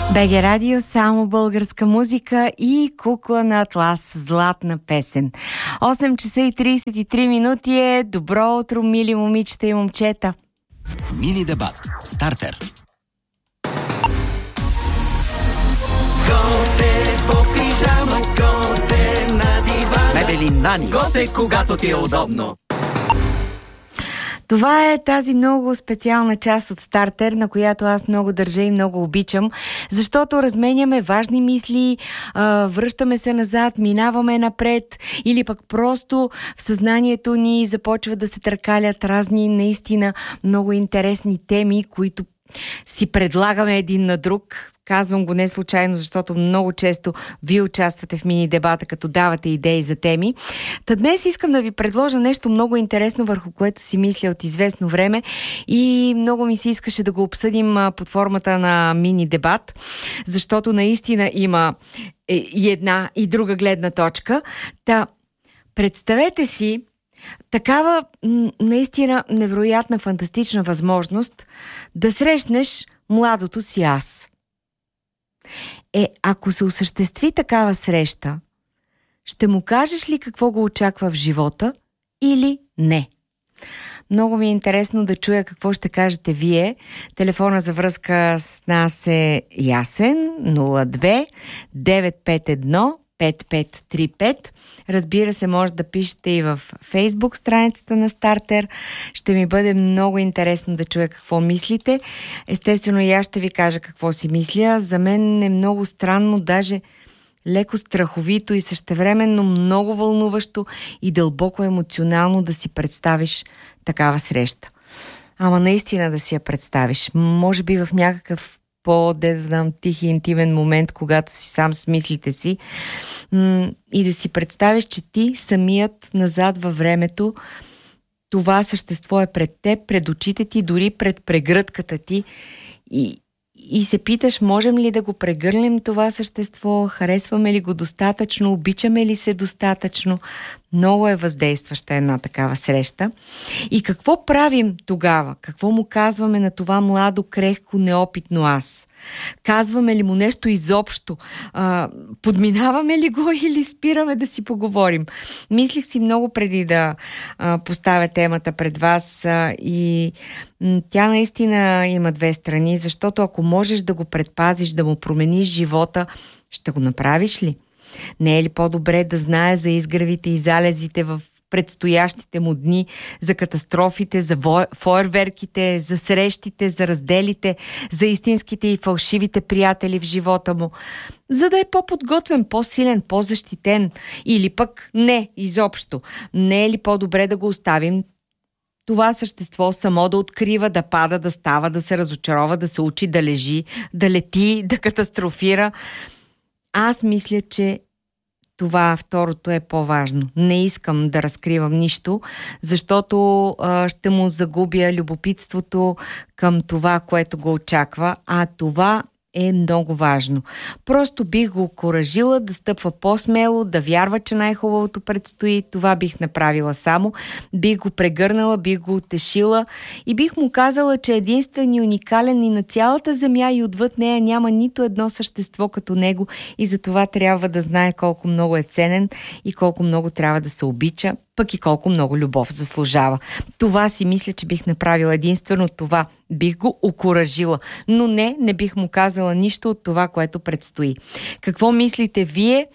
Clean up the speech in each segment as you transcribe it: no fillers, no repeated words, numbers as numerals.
БГ Радио, само българска музика и Кукла на Атлас, златна песен. 8 часа и 33 минути е. Добро утро, мили момичета и момчета. Мини дебат. Стартер. Готе по пижама, готе на дивана. Мебели Нани. Готе, когато ти е удобно. Това е тази много специална част от Стартер, на която аз много държа и много обичам, защото разменяме важни мисли, връщаме се назад, минаваме напред или пък просто в съзнанието ни започва да се търкалят разни наистина много интересни теми, които си предлагаме един на друг. Казвам го не случайно, защото много често вие участвате в мини-дебата, като давате идеи за теми. Та днес искам да ви предложа нещо много интересно, върху което си мисля от известно време и много ми се искаше да го обсъдим под формата на мини-дебат, защото наистина има и една и друга гледна точка. Та представете си такава наистина невероятна, фантастична възможност да срещнеш младото си аз. Ако се осъществи такава среща, ще му кажеш ли какво го очаква в живота или не? Много ми е интересно да чуя какво ще кажете вие. Телефона за връзка с нас е ясен. 02 951 5535. Разбира се, може да пишете и в Фейсбук страницата на Стартер. Ще ми бъде много интересно да чуя какво мислите. Естествено и аз ще ви кажа какво си мисля. За мен е много странно, даже леко страховито и същевременно много вълнуващо и дълбоко емоционално да си представиш такава среща. Ама наистина да си я представиш. Може би в някакъв тих и интимен момент, когато си сам с мислите си, и да си представиш, че ти самият назад във времето, това същество е пред теб, пред очите ти, дори пред прегръдката ти и се питаш, можем ли да го прегърнем това същество, харесваме ли го достатъчно, обичаме ли се достатъчно. Много е въздействаща една такава среща. И какво правим тогава? Какво му казваме на това младо, крехко, неопитно аз? Казваме ли му нещо изобщо? Подминаваме ли го или спираме да си поговорим? Мислих си много преди да поставя темата пред вас и тя наистина има две страни, защото ако можеш да го предпазиш, да му промениш живота, ще го направиш ли? Не е ли по-добре да знае за изгревите и залезите в предстоящите му дни, за катастрофите, за фойерверките, за срещите, за разделите, за истинските и фалшивите приятели в живота му, за да е по-подготвен, по-силен, по-защитен или пък не, изобщо. Не е ли по-добре да го оставим това същество само да открива, да пада, да става, да се разочарова, да се учи, да лежи, да лети, да катастрофира? Аз мисля, че това второто е по-важно. Не искам да разкривам нищо, защото ще му загубя любопитството към това, което го очаква, а това е много важно. Просто бих го окуражила да стъпва по-смело, да вярва, че най-хубавото предстои. Това бих направила само. Бих го прегърнала, бих го утешила и бих му казала, че единствен и уникален и на цялата земя и отвъд нея няма нито едно същество като него и за това трябва да знае колко много е ценен и колко много трябва да се обича, пък и колко много любов заслужава. Това си мисля, че бих направила единствено това. Бих го окуражила. Но не бих му казала нищо от това, което предстои. Какво мислите вие?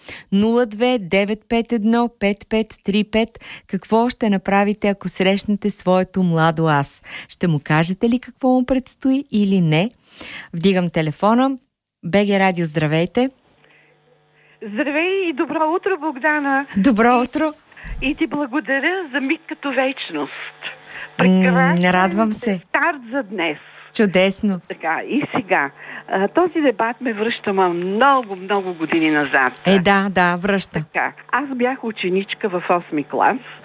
02-951-5535. Какво ще направите, ако срещнете своето младо аз? Ще му кажете ли какво му предстои или не? Вдигам телефона. БГ Радио, здравейте! Здравей и добро утро, Богдана! Добро утро! И ти благодаря за миг като вечност. Радвам се. Старт за днес. Чудесно. Така, и сега. Този дебат ме връща много години назад. Да, връща. Така, аз бях ученичка в 8-ми клас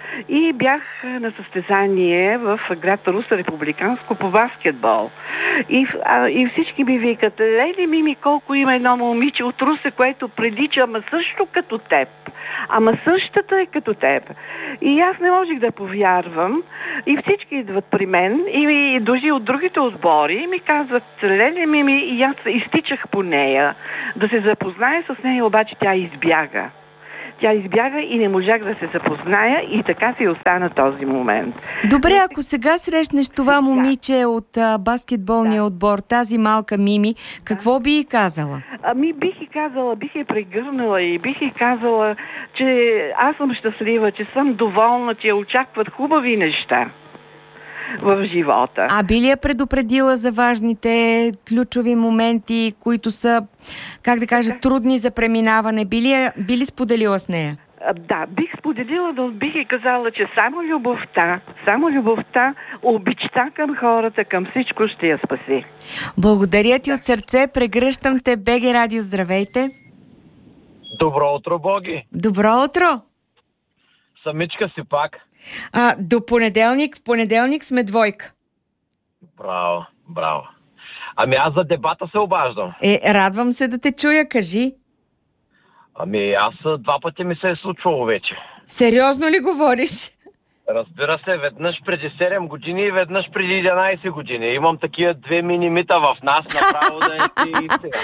и бях на състезание в град Русе републиканско по баскетбол. И всички ми викат: леле, Мими, колко има едно момиче от Русе, което прилича, ама също като теб. Ама същата е като теб. И аз не можех да повярвам. И всички идват при мен и дожи от другите отбори и ми казват: леле, Мими, и аз изтичах по нея да се запозная с нея, обаче тя избяга. Тя избяга и не можах да се запозная и така си остана този момент. Добре, ако сега срещнеш това момиче от баскетболния отбор, тази малка Мими, какво би й казала? Бих я прегърнала и бих й казала, че аз съм щастлива, че съм доволна, че я очакват хубави неща в живота. А би ли я предупредила за важните ключови моменти, които са, как да кажа, трудни за преминаване? Би ли споделила с нея? Да, бих споделила, но бих и казала, че само любовта, обичта към хората, към всичко ще я спаси. Благодаря ти от сърце, прегръщам те. БГ Радио, здравейте! Добро утро, Боги! Добро утро! Самичка си пак. До понеделник. В понеделник сме двойка. Браво. Ами аз за дебата се обаждам. Радвам се да те чуя, кажи. Ами аз 2 пъти ми се е случвало вече. Сериозно ли говориш? Разбира се, веднъж преди 7 години и веднъж преди 11 години. Имам такива 2 мини-мита в нас, направо да и сега.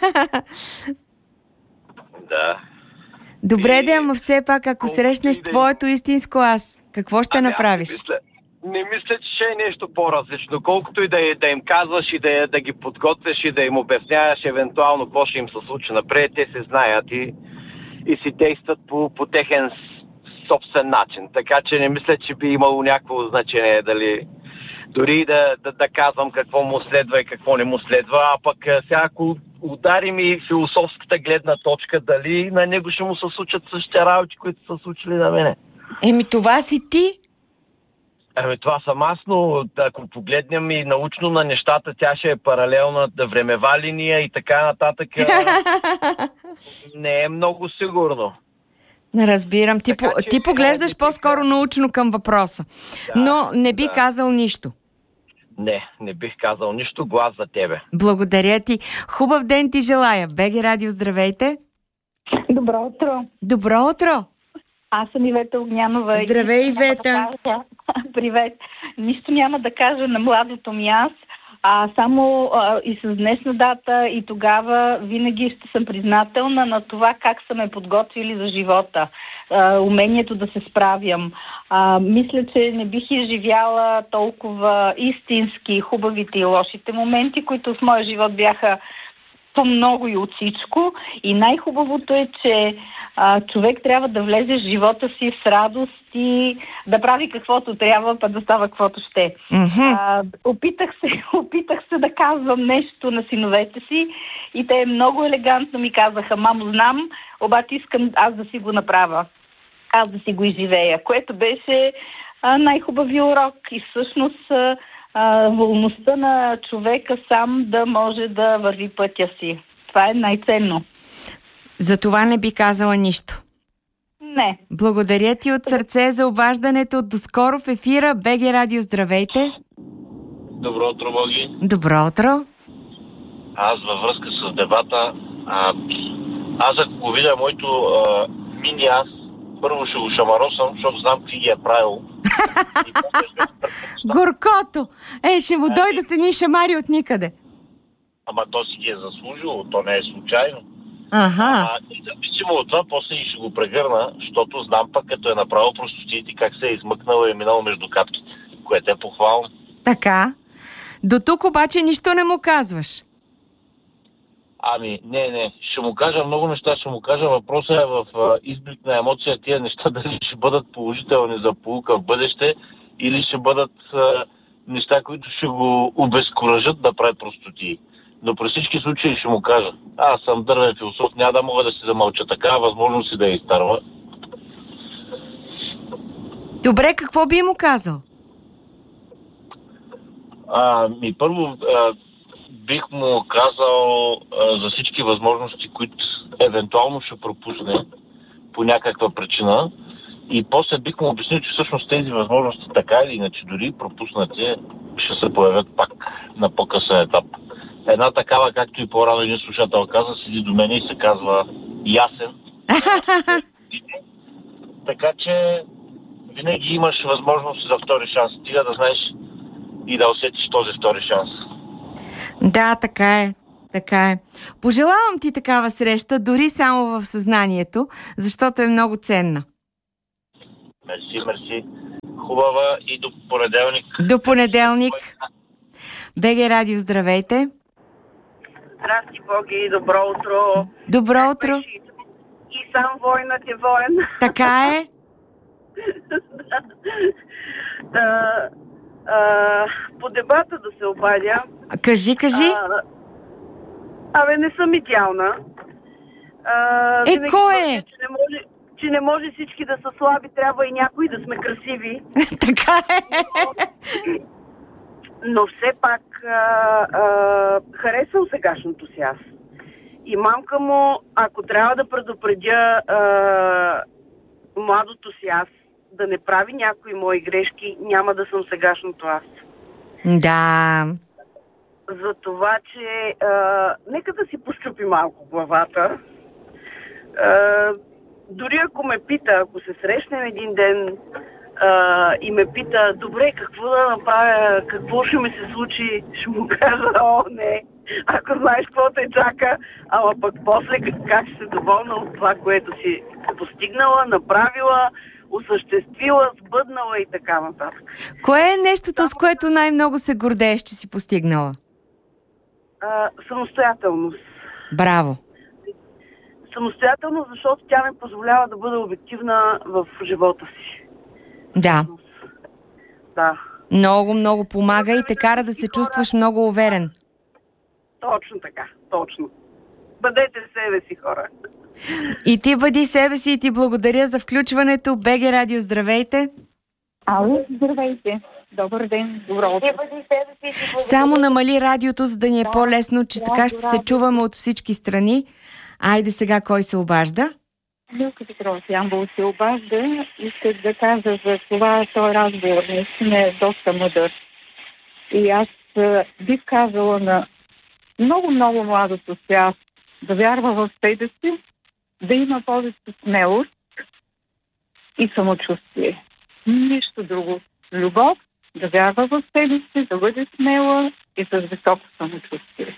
Да. Добре, ама все пак, ако срещнеш твоето истинско аз, какво ще направиш? Не мисля, че ще е нещо по-различно. Колкото и да им казваш и да ги подготвяш и да им обясняваш евентуално какво ще им се случи напред, те се знаят и си действат по техен собствен начин. Така че не мисля, че би имало някакво значение дори да казвам какво му следва и какво не му следва, а пък сега ако ударим и философската гледна точка, дали на него ще му се случат същите работи, които са случили на мене. Това си ти? Това съм аз, но ако погледнем и научно на нещата, тя ще е паралелна времева линия и така нататък. Не е много сигурно. Не разбирам. Ти поглеждаш по-скоро научно към въпроса. Но не би казал нищо. Не бих казал нищо. Глас за тебе. Благодаря ти. Хубав ден ти желая. БГ Радио, здравейте. Добро утро. Добро утро. Аз съм Ивета Огнянова. Здравей, Ивета. Привет. Нищо няма да кажа на младото ми аз, само и с днешна дата и тогава винаги ще съм признателна на това как са ме подготвили за живота. Умението да се справям. Мисля, че не бих изживяла толкова истински хубавите и лошите моменти, които в моя живот бяха по-много и от всичко. И най-хубавото е, че човек трябва да влезе в живота си с радост и да прави каквото трябва, па да става каквото ще. Mm-hmm. Опитах се да казвам нещо на синовете си и те много елегантно ми казаха: мамо, знам, обаче искам аз да си го направя. Аз да си го изживея, което беше най-хубавия урок и всъщност волността на човека сам да може да върви пътя си. Това е най-ценно. За това не би казала нищо. Не. Благодаря ти от сърце за обаждането. До скоро в ефира. БГ Радио, здравейте. Добро утро, Боги. Добро утро. Аз във връзка с дебата, аз ако го видя моето мини аз, първо ще го шамаросам, защото знам какви ги е правил. Горкото! Ще му дойдат едни шамари от никъде. Ама то си ги е заслужил, то не е случайно. Независимо от това, после и ще го прегърна, защото знам пък като е направил простотиите как се е измъкнал и е минал между капките, което е похвално. Така. До тук обаче нищо не му казваш. Не. Ще му кажа много неща, ще му кажа. Въпросът е в изблик на емоция тия неща дали ще бъдат положителни за поука в бъдеще или ще бъдат неща, които ще го обезкуражат да прави простотии. Но при всички случаи ще му кажа. Аз съм дървен философ, няма да мога да си замълча така, възможно си да я изтарва. Добре, какво би му казал? Първо бих му казал за всички възможности, които евентуално ще пропусне по някаква причина И после бих му обяснил, че всъщност тези възможности така или иначе, дори пропуснати, ще се появят пак на по-късен етап. Една такава, както и по-рано един слушател каза, седи до мен и се казва Ясен. Така че винаги имаш възможност за втори шанс. Стига да знаеш и да усетиш този втори шанс. Да, така е. Така е. Пожелавам ти такава среща, дори само в съзнанието, защото е много ценна. Мерси. Хубава и до понеделник. До понеделник. БГ Радио, здравейте. Здрасти, Боги, добро утро. Добро утро. И сам воинът е воен. Така е. По дебата да се обадя. Кажи. Не съм идеална. Кой е? Че не може всички да са слаби, трябва и някои да сме красиви. Така е. Но все пак харесвам сегашното си аз. И мамка му, ако трябва да предупредя младото си аз да не прави някои мои грешки, няма да съм сегашното аз. Да. За това, че нека да си пощупи малко главата. Дори ако ме пита, ако се срещнем един ден и ме пита, добре, какво да направя, какво ще ми се случи, ще му кажа, не, ако знаеш какво те чака, ама пък после как ще се доволна от това, което си постигнала, направила, осъществила, сбъднала и така нататък. Кое е нещото, с което най-много се гордееш, че си постигнала? Самостоятелност. Браво! Самостоятелност, защото тя ми позволява да бъда обективна в живота си. Да. Да. Много помага и те кара да се чувстваш много уверен. Точно така, точно. Бъдете себе си, хора. И ти бъди себе си и ти благодаря за включването. БГ Радио, здравейте. Ало, здравейте. Добър ден, добро утро. Само намали радиото, за да ни е по-лесно, че така ще се чуваме от всички страни. Айде сега, кой се обажда? Милка Петрова, Ямбол се обажда. Исках да кажа за това, този разговор наистина е доста мъдър. И аз бих казала на много младото си аз да вярва в себе си, да има повече смелост и самочувствие. Нищо друго. Любов, да вярва в себе си, да бъде смела и с високо самочувствие.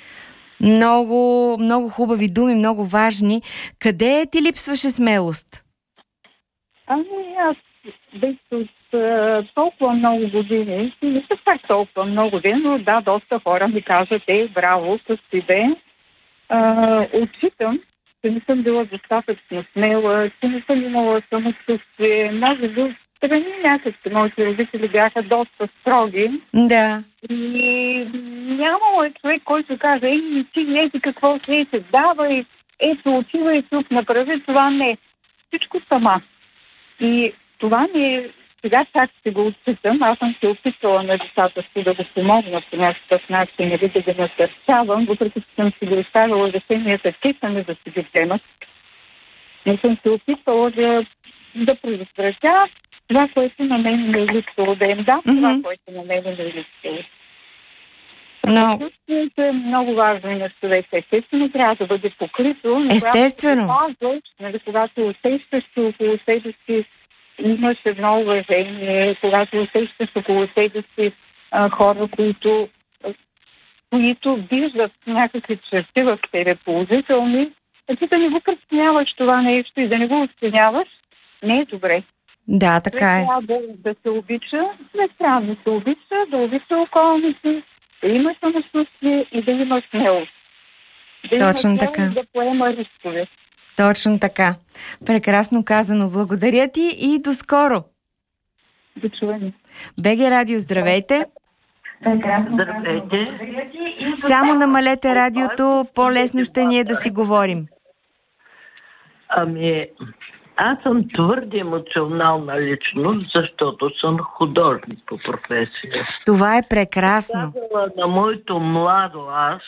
Много хубави думи, много важни. Къде ти липсваше смелост? Аз бих от толкова много години, не са так толкова много години, но да, доста хора ми казват, браво, с тебе. Отчитам, че не съм била достатъчно смела, че не съм имала самочувствие. Може би страни някакви моите родители бяха доста строги. Да. И нямало е човек, който каже, ти какво се дава, отивай тук, направи това, не. Всичко сама. И това ми е, сега чак ще го отчитам, аз съм се опитвала на децата си да го помогна по някакъв начин, да ги насърчавам, въпреки че съм си го оставила решенията, те сами да си ги вземат. Но съм се опитвала да предотвратя това, което на мен не е липсвало, да им дам това, което на мен не е липсвало. Самочувствието е много важно и на човека. Естествено, трябва да бъде покрито. Естествено. Когато усещаш около себе си, имаш едно уважение, когато усещаш около себе си хора, които виждат някакви черти в тебе положителни, ти да не го преценяваш това нещо и да не го оценяваш, не е добре. Да, така е. Трябва да се обича, не трябва да се обича, да обича околните, да има самочувствие и да има смелост. Точно така. Да поема рискове. Точно така. Прекрасно казано. Благодаря ти и до скоро. До чуване. БГ Радио, здравейте. Здравейте. Само намалете радиото, по-лесно ще ни е да си говорим. Аз съм твърде емоционална личност, защото съм художник по професия. Това е прекрасно. Казала на моето младо аз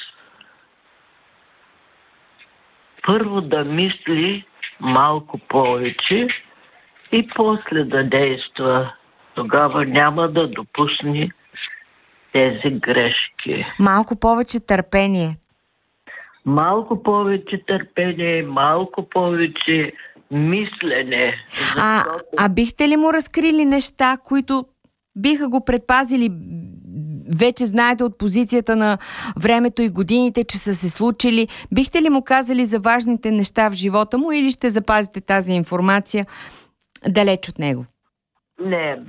първо да мисли малко повече и после да действа. Тогава няма да допусне тези грешки. Малко повече търпение. Малко повече търпение, малко повече мислене. А бихте ли му разкрили неща, които биха го предпазили? Вече знаете от позицията на времето и годините, че са се случили. Бихте ли му казали за важните неща в живота му или ще запазите тази информация далеч от него? Не,